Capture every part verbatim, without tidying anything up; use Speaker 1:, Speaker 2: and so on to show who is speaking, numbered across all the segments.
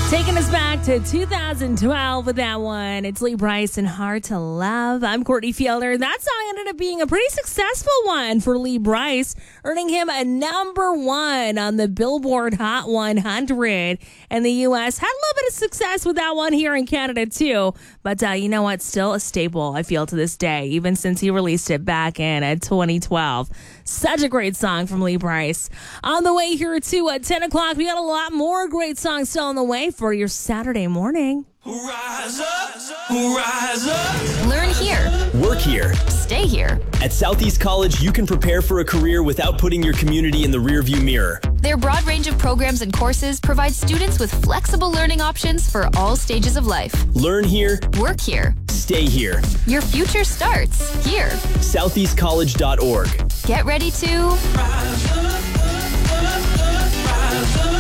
Speaker 1: Taking us back to two thousand twelve with that one. It's Lee Brice and Hard to Love. I'm Courtney Fielder. That song ended up being a pretty successful one for Lee Brice, earning him a number one on the Billboard Hot one hundred in the U S. Had a little bit of success with that one here in Canada too. But uh, you know what? Still a staple, I feel, to this day, even since he released it back in uh, twenty twelve. Such a great song from Lee Brice. On the way here too at ten o'clock, we got a lot more great songs still on the way for your Saturday morning.
Speaker 2: Rise up, rise up.
Speaker 3: Learn here.
Speaker 4: Work here.
Speaker 3: Stay here.
Speaker 4: At Southeast College, you can prepare for a career without putting your community in the rearview mirror.
Speaker 3: Their broad range of programs and courses provide students with flexible learning options for all stages of life.
Speaker 4: Learn here.
Speaker 3: Work here.
Speaker 4: Stay here.
Speaker 3: Your future starts here.
Speaker 4: southeast college dot org.
Speaker 3: Get ready to
Speaker 2: Rise up, rise up.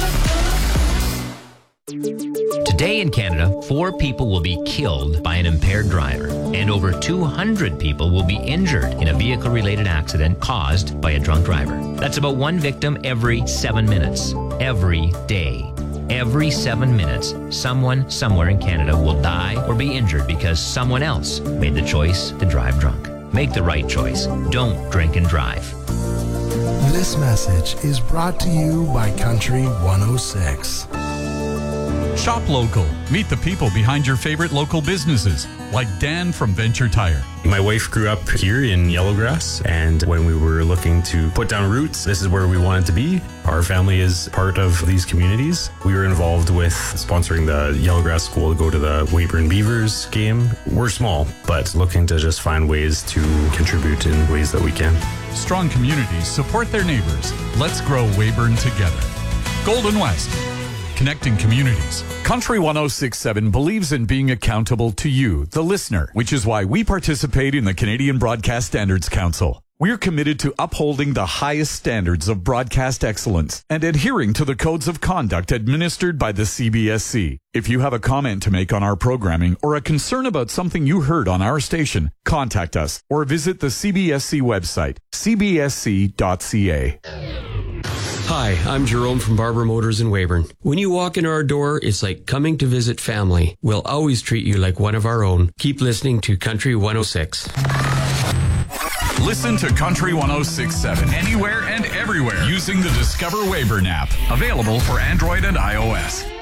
Speaker 5: Today in Canada, four people will be killed by an impaired driver, and over two hundred people will be injured in a vehicle-related accident caused by a drunk driver. That's about one victim every seven minutes. Every day. Every seven minutes, someone somewhere in Canada will die or be injured because someone else made the choice to drive drunk. Make the right choice. Don't drink and drive.
Speaker 6: This message is brought to you by Country one oh six.
Speaker 7: Shop local. Meet the people behind your favorite local businesses, like Dan from Venture Tire.
Speaker 8: My wife grew up here in Yellowgrass, and when we were looking to put down roots, this is where we wanted to be. Our family is part of these communities. We were involved with sponsoring the Yellowgrass School to go to the Weyburn Beavers game. We're small, but looking to just find ways to contribute in ways that we can.
Speaker 7: Strong communities support their neighbors. Let's grow Weyburn together. Golden West. Connecting communities. Country one oh six point seven believes in being accountable to you, the listener, which is why we participate in the Canadian Broadcast Standards Council. We're committed to upholding the highest standards of broadcast excellence and adhering to the codes of conduct administered by the C B S C. If you have a comment to make on our programming or a concern about something you heard on our station, contact us or visit the C B S C website, c b s c dot c a.
Speaker 9: Hi, I'm Jerome from Barber Motors in Weyburn. When you walk in our door, it's like coming to visit family. We'll always treat you like one of our own. Keep listening to Country one oh six.
Speaker 7: Listen to Country one oh six point seven anywhere and everywhere using the Discover Weyburn app. Available for Android and iOS.